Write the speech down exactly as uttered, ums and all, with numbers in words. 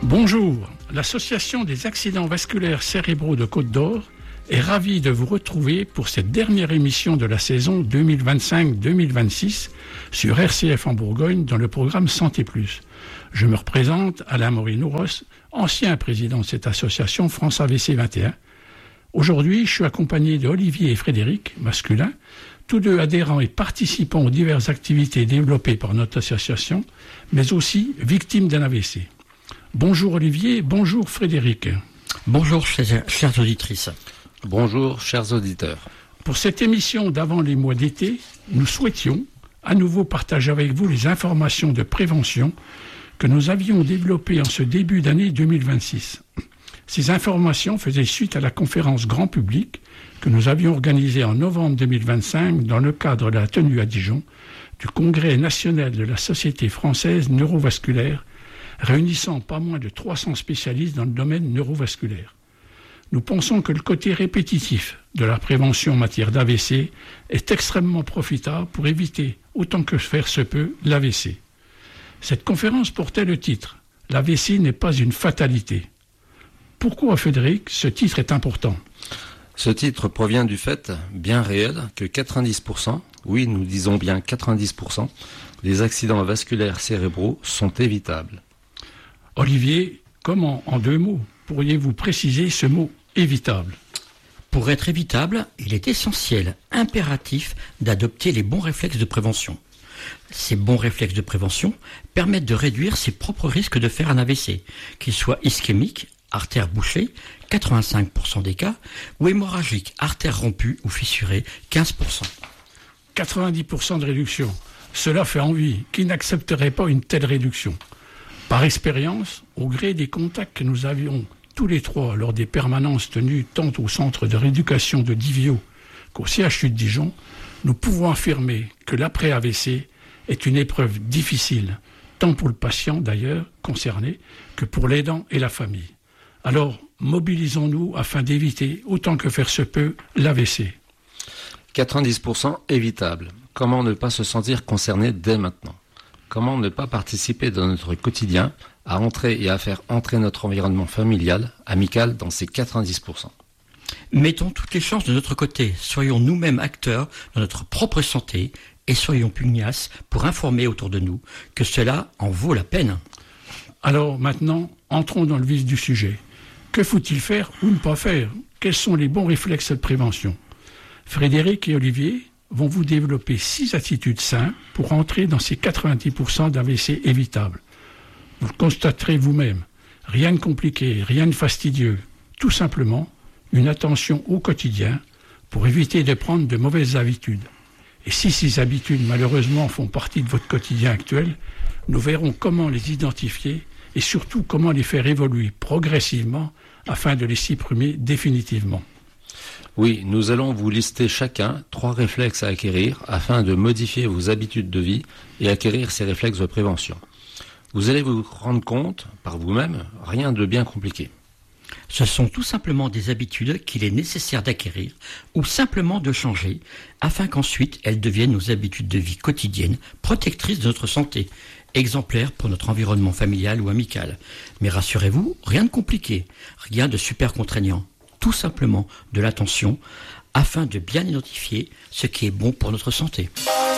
Bonjour, l'association des accidents vasculaires cérébraux de Côte d'Or est ravie de vous retrouver pour cette dernière émission de la saison deux mille vingt-cinq deux mille vingt-six sur R C F en Bourgogne dans le programme Santé Plus. Je me représente, Alain Morinouros, ancien président de cette association France A V C vingt et un. Aujourd'hui, je suis accompagné de Olivier et Frédéric, masculins, tous deux adhérents et participants aux diverses activités développées par notre association, mais aussi victimes d'un A V C. Bonjour Olivier, bonjour Frédéric. Bonjour chers, chères auditrices. Bonjour chers auditeurs. Pour cette émission d'avant les mois d'été, nous souhaitions à nouveau partager avec vous les informations de prévention que nous avions développées en ce début d'année deux mille vingt-six. Ces informations faisaient suite à la conférence grand public que nous avions organisée en novembre deux mille vingt-cinq dans le cadre de la tenue à Dijon du Congrès national de la Société française neurovasculaire, réunissant pas moins de trois cents spécialistes dans le domaine neurovasculaire. Nous pensons que le côté répétitif de la prévention en matière d'A V C est extrêmement profitable pour éviter, autant que faire se peut, l'A V C. Cette conférence portait le titre « L'A V C n'est pas une fatalité ». Pourquoi, Frédéric, ce titre est important ? Ce titre provient du fait, bien réel, que quatre-vingt-dix pour cent, oui, nous disons bien quatre-vingt-dix pour cent, des accidents vasculaires cérébraux sont évitables. Olivier, comment, en deux mots, pourriez-vous préciser ce mot « évitable » ? Pour être évitable, il est essentiel, impératif, d'adopter les bons réflexes de prévention. Ces bons réflexes de prévention permettent de réduire ses propres risques de faire un A V C, qu'il soit ischémique, artère bouchée, quatre-vingt-cinq pour cent des cas, ou hémorragique, artère rompue ou fissurée, quinze pour cent. quatre-vingt-dix pour cent de réduction. Cela fait envie. Qui n'accepterait pas une telle réduction ? Par expérience, au gré des contacts que nous avions tous les trois lors des permanences tenues tant au centre de rééducation de Divio qu'au C H U de Dijon, nous pouvons affirmer que l'après-A V C est une épreuve difficile, tant pour le patient d'ailleurs concerné que pour l'aidant et la famille. Alors, mobilisons-nous afin d'éviter, autant que faire se peut, l'A V C. quatre-vingt-dix pour cent évitable. Comment ne pas se sentir concerné dès maintenant ? Comment ne pas participer dans notre quotidien à entrer et à faire entrer notre environnement familial, amical dans ces quatre-vingt-dix pour cent ? Mettons toutes les chances de notre côté. Soyons nous-mêmes acteurs de notre propre santé et soyons pugnaces pour informer autour de nous que cela en vaut la peine. Alors maintenant, entrons dans le vif du sujet. Que faut-il faire ou ne pas faire ? Quels sont les bons réflexes de prévention ? Frédéric et Olivier vont vous développer six attitudes simples pour entrer dans ces quatre-vingt-dix pour cent d'A V C évitables. Vous le constaterez vous-même. Rien de compliqué, rien de fastidieux. Tout simplement, une attention au quotidien pour éviter de prendre de mauvaises habitudes. Et si ces habitudes, malheureusement, font partie de votre quotidien actuel, nous verrons comment les identifier et surtout comment les faire évoluer progressivement afin de les supprimer définitivement. Oui, nous allons vous lister chacun trois réflexes à acquérir afin de modifier vos habitudes de vie et acquérir ces réflexes de prévention. Vous allez vous rendre compte, par vous-même, rien de bien compliqué. Ce sont tout simplement des habitudes qu'il est nécessaire d'acquérir ou simplement de changer afin qu'ensuite elles deviennent nos habitudes de vie quotidiennes protectrices de notre santé, exemplaires pour notre environnement familial ou amical. Mais rassurez-vous, rien de compliqué, rien de super contraignant. Tout simplement de l'attention afin de bien identifier ce qui est bon pour notre santé.